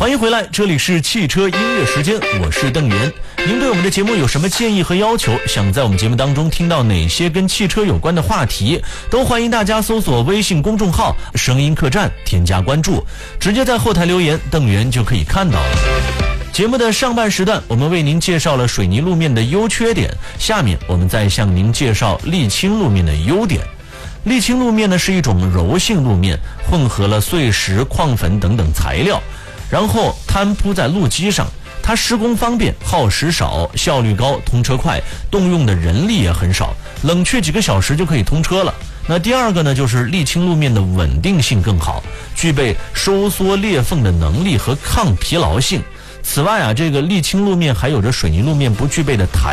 欢迎回来，这里是汽车音乐时间，我是邓源。您对我们的节目有什么建议和要求？想在我们节目当中听到哪些跟汽车有关的话题？都欢迎大家搜索微信公众号“声音客栈”，添加关注，直接在后台留言，邓源就可以看到了。节目的上半时段，我们为您介绍了水泥路面的优缺点，下面我们再向您介绍沥青路面的优点。沥青路面呢是一种柔性路面，混合了碎石、矿粉等等材料，然后摊铺在路基上，它施工方便，耗时少，效率高，通车快，动用的人力也很少，冷却几个小时就可以通车了。那第二个呢，就是沥青路面的稳定性更好，具备收缩裂缝的能力和抗疲劳性。此外啊，这个沥青路面还有着水泥路面不具备的弹